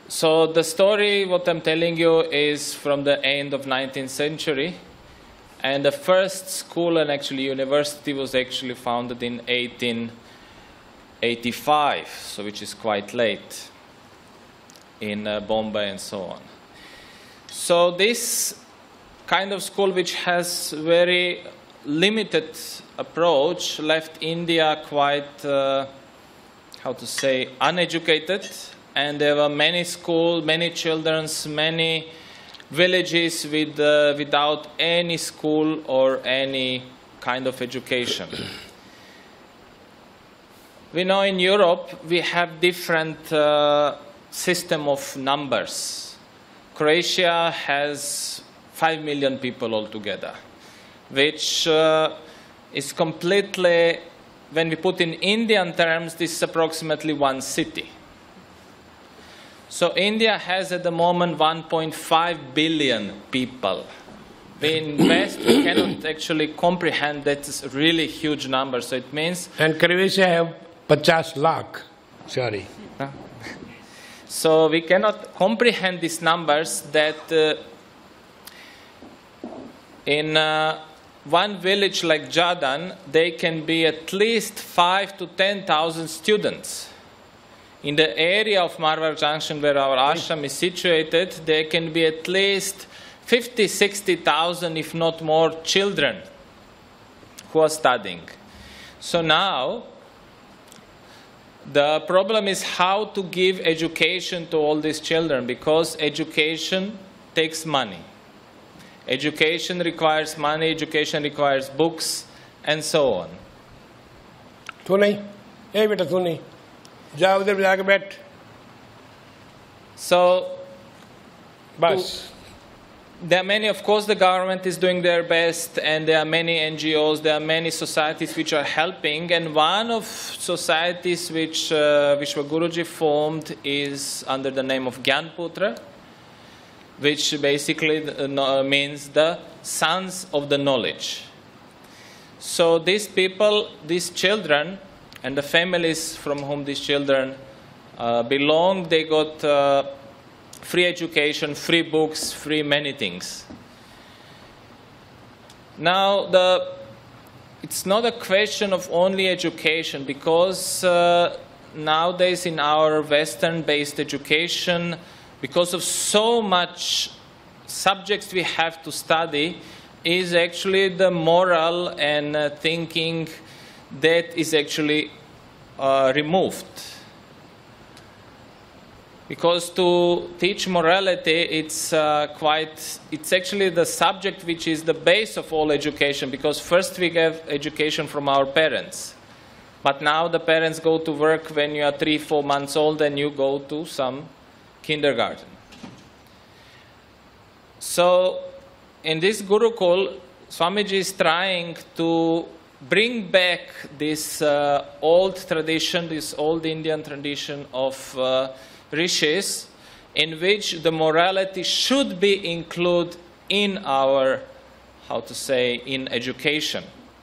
So the story, what I'm telling you, is from the end of 19th century. And the first school and actually university was actually founded in 1885, so which is quite late, in Bombay and so on. So this kind of school, which has very limited approach, left India quite, how to say, uneducated. And there were many schools, many children, many villages without any school or any kind of education. We know in Europe we have different system of numbers. Croatia has 5 million people altogether, which is completely, when we put in Indian terms, this is approximately one city. So India has at the moment 1.5 billion people. In West, we cannot actually comprehend that it's a really huge number. So it means... And Croatia have 50 lakh. Sorry. So we cannot comprehend these numbers that in one village like Jadhan, there can be at least 5,000 to 10,000 students. In the area of Marwar Junction where our ashram is situated, there can be at least 50,000, 60,000, if not more, children who are studying. So now, the problem is how to give education to all these children, because education takes money. Education requires money, education requires books, and so on. Tuni, hey beta Tuni. So, Bus. there are many, of course, the government is doing their best, and there are many NGOs, there are many societies which are helping, and one of societies which Vishwa Guruji formed is under the name of Gyanputra, which basically means the sons of the knowledge. So these people, these children, and the families from whom these children belong, they got free education, free books, free many things. Now, it's not a question of only education, because nowadays in our Western-based education, because of so much subjects we have to study, is actually the moral and thinking that is actually removed. Because to teach morality, it's actually the subject which is the base of all education, because first we get education from our parents. But now the parents go to work when you are 3, 4 months old, and you go to some kindergarten. So in this Gurukul, Swamiji is trying to bring back this old tradition, this old Indian tradition of rishis, in which the morality should be included in our, how to say, in education.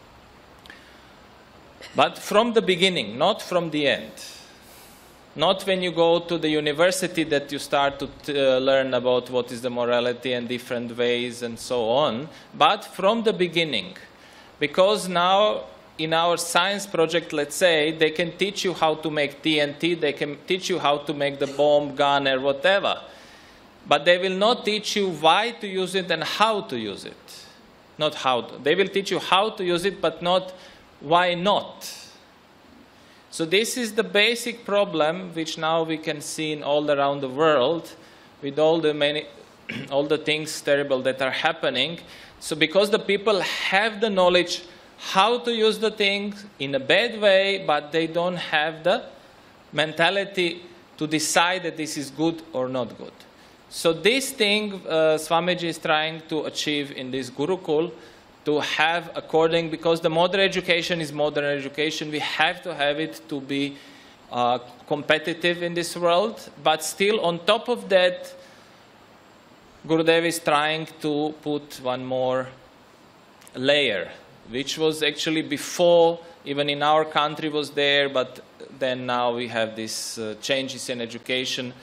But from the beginning, not from the end. Not when you go to the university that you start to learn about what is the morality and different ways and so on, but from the beginning. Because now, in our science project, let's say, they can teach you how to make TNT, they can teach you how to make the bomb, gun, or whatever. But they will not teach you why to use it and how to use it. Not how to. They will teach you how to use it, but not why not. So this is the basic problem which now we can see in all around the world with all the things terrible that are happening. So because the people have the knowledge how to use the things in a bad way, but they don't have the mentality to decide that this is good or not good. So this thing Swamiji is trying to achieve in this Gurukul, to have according, because the modern education is modern education, we have to have it to be competitive in this world, but still on top of that, Gurudev is trying to put one more layer, which was actually before, even in our country was there, but then now we have these changes in education,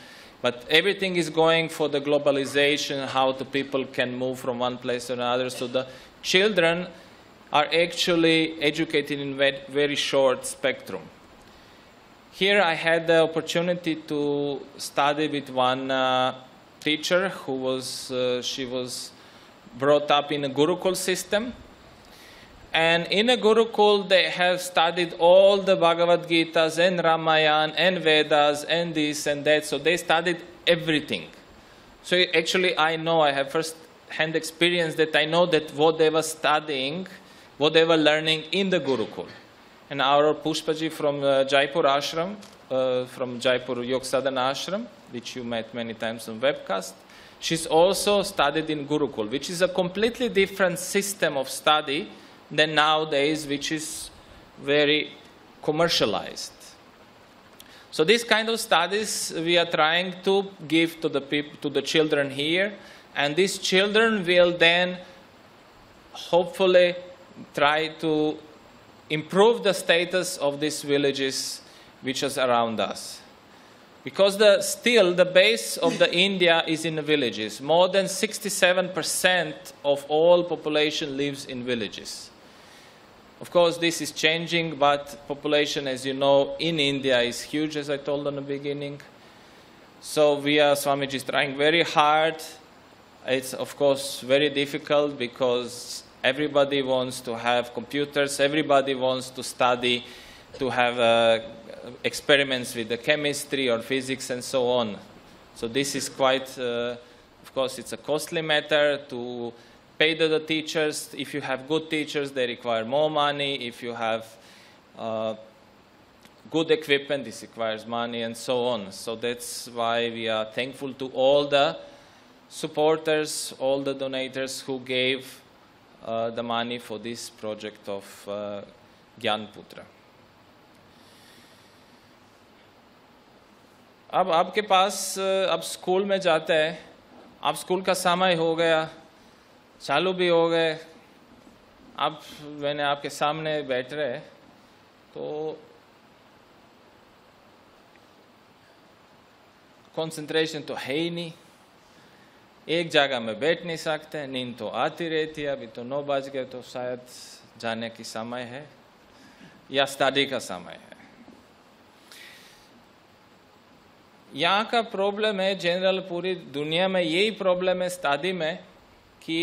But everything is going for the globalization, how the people can move from one place to another. So the children are actually educated in very short spectrum. Here I had the opportunity to study with one teacher who was, she was brought up in a Gurukul system. And in a Gurukul, they have studied all the Bhagavad Gitas and Ramayana and Vedas and this and that. So they studied everything. So actually, I know, I have first-hand experience that I know that what they were studying, what they were learning in the Gurukul. And our Pushpaji from Jaipur Ashram, from Jaipur Yog Sadhana Ashram, which you met many times on webcast, she's also studied in Gurukul, which is a completely different system of study than nowadays, which is very commercialized. So these kind of studies we are trying to give to the people, to the children here, and these children will then hopefully try to improve the status of these villages which is around us. Because still the base of the India is in the villages. More than 67% of all population lives in villages. Of course, this is changing, but population, as you know, in India is huge, as I told in the beginning. So Swamiji is trying very hard. It's, of course, very difficult because everybody wants to have computers, everybody wants to study, to have experiments with the chemistry or physics and so on. So this is quite, of course, it's a costly matter to pay the teachers. If you have good teachers, they require more money. If you have good equipment, this requires money and so on. So that's why we are thankful to all the supporters, all the donators who gave the money for this project of Gyanputra. अब आपके पास अब school में जाते हैं, अब school का समय हो गया, चालू भी हो गए, अब मैंने आपके सामने बैठ रहे तो कंसंट्रेशन तो है ही नहीं, एक जगह में बैठ नहीं सकते, नींद तो आती रहती है, अभी तो 9 बज गए तो शायद जाने की समय है या स्टडी का समय है। यहाँ का प्रॉब्लम है, जनरल पूरी दुनिया में यही प्रॉब्लम है स्टडी में कि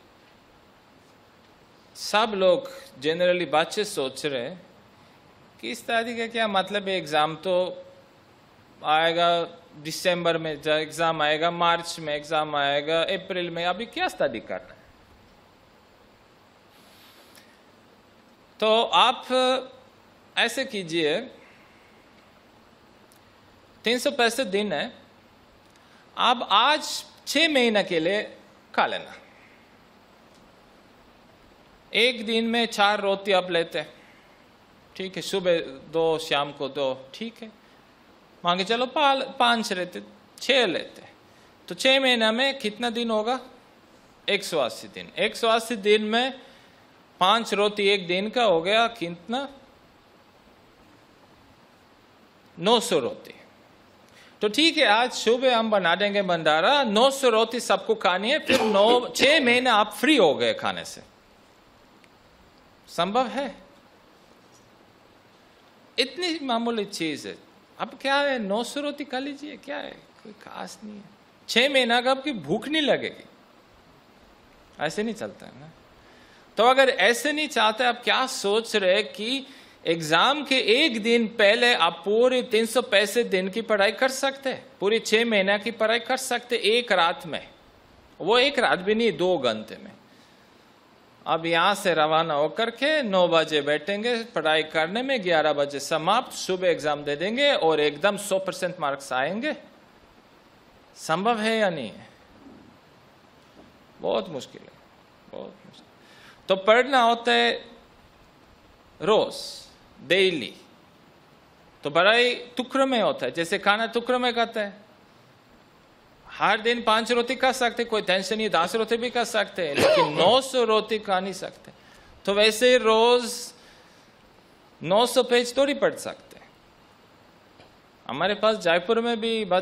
सब लोग जनरली बच्चे सोच रहे हैं कि स्टडी का क्या मतलब है, एग्ज़ाम तो आएगा दिसंबर में, एग्ज़ाम आएगा मार्च में, एग्ज़ाम आएगा अप्रैल में, अभी क्या स्टडी करना है। तो आप ऐसे कीजिए, 365 दिन है, आप आज 6 महीने के लिए खा लेना, एक दिन में 4 रोटी आप लेते हैं, ठीक है, सुबह 2 शाम को 2, ठीक है, मान के चलो 5 रहते, 6 लेते, तो 6 महीने में कितना दिन होगा, 180 दिन। 180 दिन में 5 रोटी एक दिन का हो गया कितना, 900 रोटी। तो ठीक है, आज सुबह हम बना देंगे भंडारा, 900 रोटी सबको खानी है, फिर 6 महीने आप फ्री हो गए खाने से। संभव है? इतनी मामूली चीज है। अब क्या है, 900 रोटी खा लीजिए, क्या है, कोई खास नहीं है। 6 महीना का आपकी भूख नहीं लगेगी, ऐसे नहीं चलता है ना। तो अगर ऐसे नहीं चाहते, आप क्या सोच रहे कि एग्जाम के एक दिन पहले आप पूरी 365 दिन की पढ़ाई कर सकते हैं, पूरी 6 महीना की पढ़ाई कर सकते एक रात में, वो एक रात भी नहीं, 2 घंटे में। अब यहां से रवाना होकर के 9 बजे बैठेंगे पढ़ाई करने में, 11 बजे समाप्त, सुबह एग्जाम दे देंगे और एकदम 100% मार्क्स आएंगे। संभव है या नहीं है? बहुत मुश्किल है, बहुत मुश्किल। तो पढ़ना होता है रोज, डेली। तो पढ़ाई टुकड़ों में होता है, जैसे खाना टुकड़ों में खाता है। हर दिन 5 रोटी खा सकते, कोई टेंशन नहीं, 10 रोटी भी खा सकते हैं, लेकिन 900 रोटी खा नहीं सकते। तो वैसे रोज 900 पेज थोड़ी पढ़ सकते। हमारे पास जयपुर में भी